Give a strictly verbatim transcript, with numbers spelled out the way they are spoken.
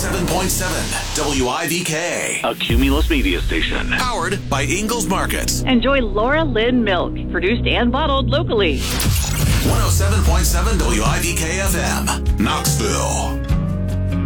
seven point seven W I V K. A Cumulus media station. Powered by Ingalls Markets. Enjoy Laura Lynn Milk, produced and bottled locally. one oh seven point seven W I V K F M, Knoxville.